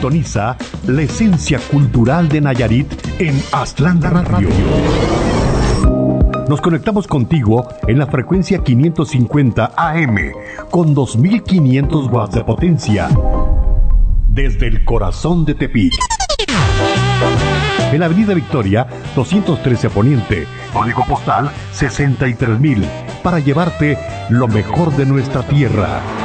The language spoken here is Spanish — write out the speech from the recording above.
Sintoniza la esencia cultural de Nayarit en Aztlán Radio. Nos conectamos contigo en la frecuencia 550 AM con 2500 watts de potencia desde el corazón de Tepic. En la Avenida Victoria 213 Poniente, código postal 63000, para llevarte lo mejor de nuestra tierra.